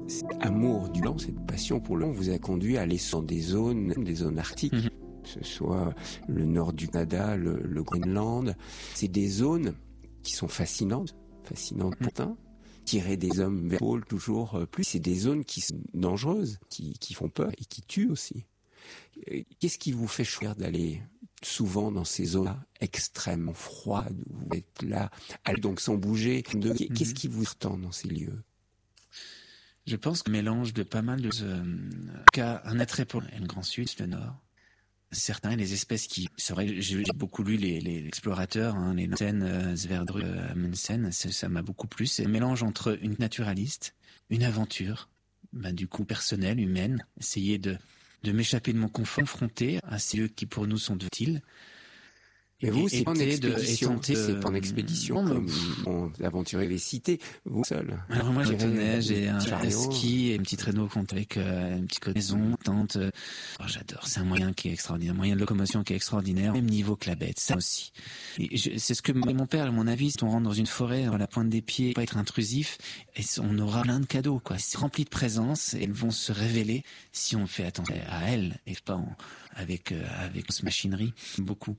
Cet amour du blanc, cette passion pour le blanc vous a conduit à aller dans des zones arctiques, que ce soit le nord du Canada, le Groenland. C'est des zones qui sont fascinantes pour un. Tirer des hommes vers le pôle toujours plus. C'est des zones qui sont dangereuses, qui font peur et qui tuent aussi. Qu'est-ce qui vous fait choisir d'aller souvent dans ces zones-là extrêmement froides où vous êtes là, donc sans bouger? Qu'est-ce qui vous retend dans ces lieux? Je pense qu'un mélange de pas mal de un attrait pour le Grand Sud, le Nord. Certains, les espèces qui... C'est vrai, j'ai beaucoup lu les explorateurs, les Nansen, Sverdrup, Amundsen, ça m'a beaucoup plu. C'est un mélange entre une naturaliste, une aventure, du coup personnelle, humaine, essayer de m'échapper de mon confort, confronter à ces lieux qui pour nous sont utiles. Mais vous, c'est pas en expédition, comme aventurier les cités, vous seul. Alors moi, j'ai un ski et une petite réno avec une petite maison, tente. J'adore, c'est un moyen qui est extraordinaire, un moyen de locomotion qui est extraordinaire, même niveau que la bête, ça aussi. C'est ce que mon père, à mon avis, si on rentre dans une forêt, à la pointe des pieds, pas être intrusif, et on aura plein de cadeaux, quoi. C'est rempli de présence, et elles vont se révéler si on fait attention à elles, et pas avec cette machinerie, beaucoup,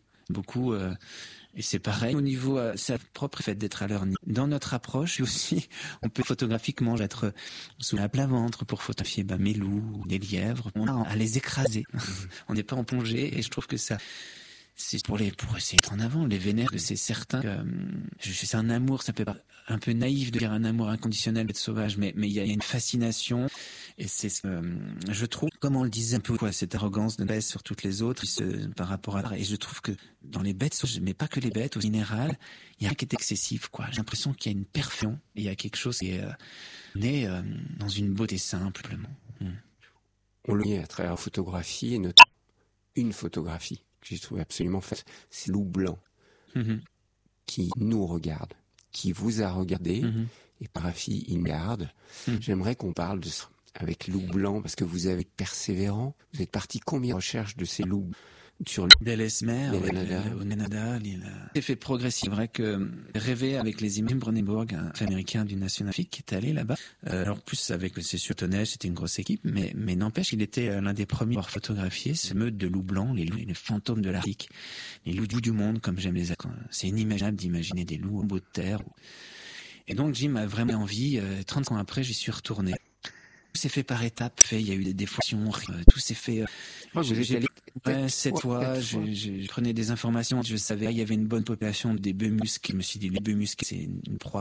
et c'est pareil au niveau sa propre fait d'être à leur niveau. Dans notre approche aussi, on peut photographiquement être sous la plat ventre pour photographier mes loups, des lièvres, on a à les écraser. On n'est pas en plongée, et je trouve que ça c'est pour essayer d'être en avant, les vénères, c'est certain que c'est un amour, ça peut être un peu naïf de dire un amour inconditionnel d'être sauvage, mais il y a une fascination, et c'est ce que je trouve, comme on le disait un peu, cette arrogance de baisse sur toutes les autres, par rapport à, et je trouve que dans les bêtes, mais pas que les bêtes, au général, il y a rien qui est excessif, quoi. J'ai l'impression qu'il y a une perfection, et il y a quelque chose qui est né dans une beauté simplement. On le dit à travers la photographie, et notamment une photographie que j'ai trouvé absolument faite, c'est Loup Blanc, qui nous regarde, qui vous a regardé, et par fille, il me garde. J'aimerais qu'on parle de ça avec Loup Blanc, parce que vous avez été persévérant. Vous êtes parti combien de recherches de ces loups sur d'Ellesmer, au Canada, j'ai fait progressif. C'est vrai que rêver avec les images de Brunenburg, un américain d'une nationalité qui est allé là-bas. Alors plus avec c'est sûr Tonel, c'était une grosse équipe, mais n'empêche, il était l'un des premiers à avoir photographié ce meute de loups blancs, les fantômes de l'Arctique, les loups du monde, comme j'aime les appeler. C'est inimaginable d'imaginer des loups en bout de terre. Et donc Jim a vraiment envie. 30 ans après, j'y suis retourné. Tout s'est fait par étapes. Il y a eu des défautions. Tout s'est fait. Cette fois, je prenais des informations. Je savais il y avait une bonne population des bœufs musques. Je me suis dit les bœufs musques, c'est une proie